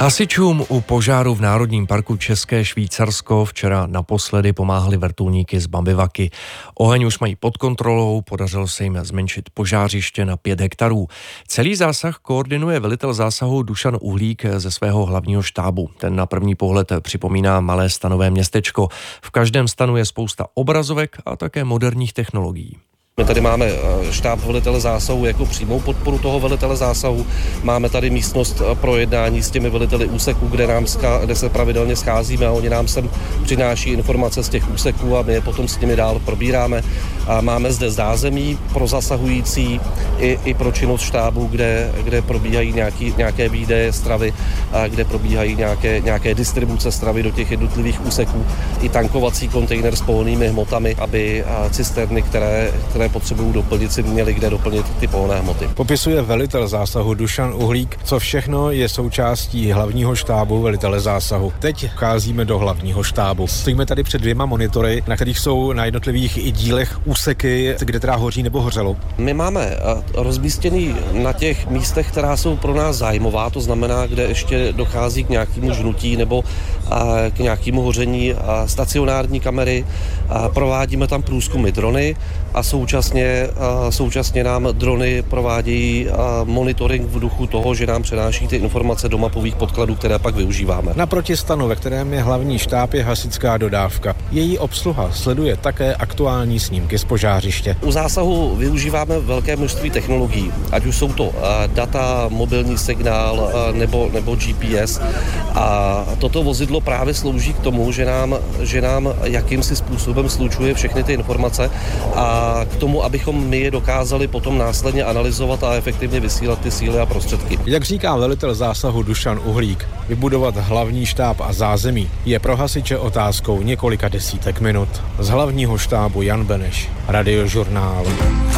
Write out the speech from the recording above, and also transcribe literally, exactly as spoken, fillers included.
Hasičům u požáru v Národním parku České Švýcarsko včera naposledy pomáhali vrtulníky z Bambivaky. Oheň už mají pod kontrolou, podařilo se jim zmenšit požářiště na pět hektarů. Celý zásah koordinuje velitel zásahu Dušan Uhlík ze svého hlavního štábu. Ten na první pohled připomíná malé stanové městečko. V každém stanu je spousta obrazovek a také moderních technologií. My tady máme štáb velitele zásahu jako přímou podporu toho velitele zásahu. Máme tady místnost pro jednání s těmi veliteli úseků, kde, nám ska, kde se pravidelně scházíme a oni nám sem přináší informace z těch úseků a my je potom s nimi dál probíráme. A máme zde zázemí pro zasahující i, i pro činnost štábu, kde, kde probíhají nějaký, nějaké výdeje stravy, a kde probíhají nějaké, nějaké distribuce stravy do těch jednotlivých úseků. I tankovací kontejner s pohonnými hmotami, aby cisterny, které, které potřebují doplnit, si měli kde doplnit ty pohonné hmoty. Popisuje velitel zásahu Dušan Uhlík, co všechno je součástí hlavního štábu velitele zásahu. Teď vcházíme do hlavního štábu. Stojíme tady před dvěma monitory, na kterých jsou na jednotlivých dílech úseky, kde teda hoří nebo hořelo. My máme rozmístěný na těch místech, která jsou pro nás zájmová, to znamená, kde ještě dochází k nějakému žnutí nebo k nějakému hoření stacionární kamery. Provádíme tam průzkumy drony a současně, současně nám drony provádějí monitoring v duchu toho, že nám přenáší ty informace do mapových podkladů, které pak využíváme. Naproti stanu, ve kterém je hlavní štáb, je hasičská dodávka. Její obsluha sleduje také aktuální snímky z požářiště. U zásahu využíváme velké množství technologií, ať už jsou to data, mobilní signál nebo, nebo G P S. A toto vozidlo právě slouží k tomu, že nám, že nám jakýmsi způsobem slučuje všechny ty informace a k tomu, abychom my je dokázali potom následně analyzovat a efektivně vysílat ty síly a prostředky. Jak říká velitel zásahu Dušan Uhlík, vybudovat hlavní štáb a zázemí je pro hasiče otázkou několika desítek minut. Z hlavního štábu Jan Beneš, Radiožurnál.